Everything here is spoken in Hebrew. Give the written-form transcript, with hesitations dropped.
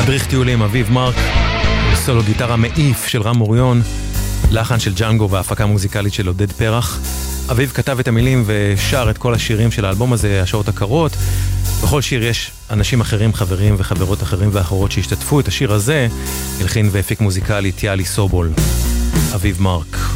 מדריך טיולים אביב מרק, סולו גיטרה מעיף של רם אוריון, לחן של ג'אנגו והפקה מוזיקלית של עודד פרח. אביב כתב את המילים ושר את כל השירים של האלבום הזה, השעות הקרות. בכל שיר יש אנשים אחרים, חברים וחברות אחרים ואחרות שהשתתפו. את השיר הזה הלחין והפיק מוזיקלית יאלי סובול. אביב מרק.